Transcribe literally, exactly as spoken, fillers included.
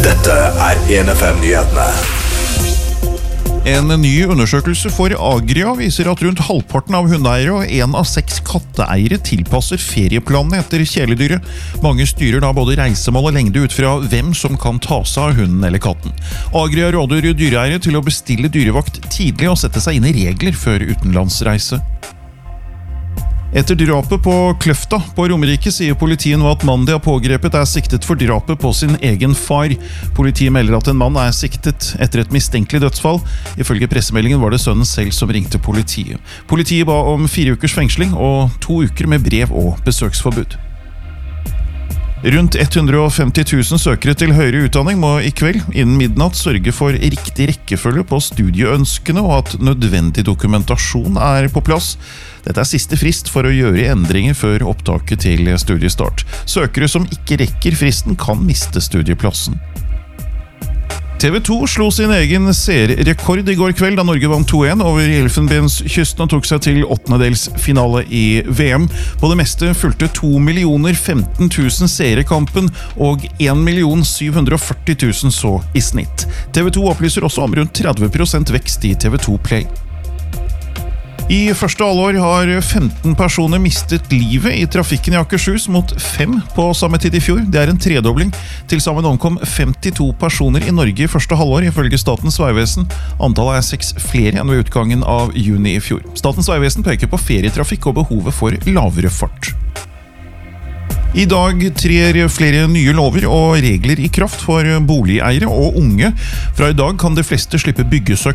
Dette er en F M-nyhetene. En ny undersøkelse for Agria viser at rundt halvparten av hundeeiere og en av seks katteeiere tilpasser ferieplanene etter kjæledyret. Mange styrer da både reisemål og lengde ut fra hvem som kan ta seg av hunden eller katten. Agria råder dyreeiere til å bestille dyrevakt tidlig og sette seg inn i regler før utenlandsreise. Etter drapet på Kløfta på Romerike sier politiet nå at mannen de har pågrepet er siktet for drapet på sin egen far. Politiet melder at en mann er siktet etter et mistenkelig dødsfall. Ifølge pressemeldingen var det sønnen selv som ringte politiet. Politiet ba om fire ukers fengsling og to uker med brev- og besøksforbud. Rundt hundre og femti tusen søkere til høyere utdanning må i kveld innen midnatt sørge for riktig rekkefølge på studieønskene og at nødvendig dokumentasjon er på plass. Dette er siste frist for å gjøre endringer før opptaket til studiestart. Søkere som ikke rekker fristen kan miste studieplassen. T V to slo sin egen seerrekord i går kveld da Norge vant to en over Elfenbenskysten og tok seg til åttendedelsfinale i V M. På det meste fulgte to millioner femten tusen seere kampen og en million syv hundre og førti tusen så i snitt. T V to opplyser også om rundt tretti prosent vekst i T V to Play. I første halvår har femten personer mistet livet i trafikken i Akershus mot fem på samme tid i fjor. Det er en tredobling. Til sammen omkom femtito personer i Norge i første halvår, ifølge Statens Vegvesen. Antallet er seks flere enn ved utgangen av juni i fjor. Statens Vegvesen peker på ferietrafikk og behovet for lavere fart. I dag trer flere nye lover og regler i kraft for boligeiere og unge. Fra i dag kan de fleste slippe byggesøknad